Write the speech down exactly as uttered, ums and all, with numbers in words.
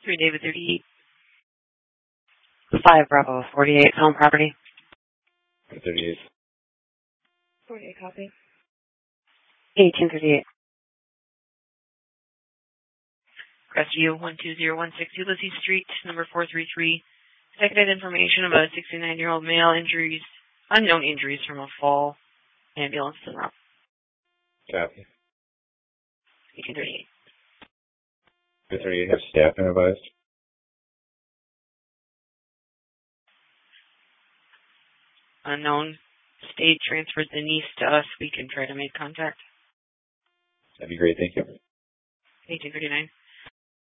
three David thirty-eight. five Bravo forty-eight. Home property. thirty-eight. forty-eight copy. eighteen thirty-eight. Rescue one two zero one six Ulysses Street, number four three three. Seconded information about a sixty-nine-year-old male injuries, unknown injuries from a fall. Ambulance to the route. Copy. eighteen thirty-eight. thirty-eight have staff been advised? Unknown. State transferred the niece to us. We can try to make contact. That'd be great, thank you. eighteen thirty-nine.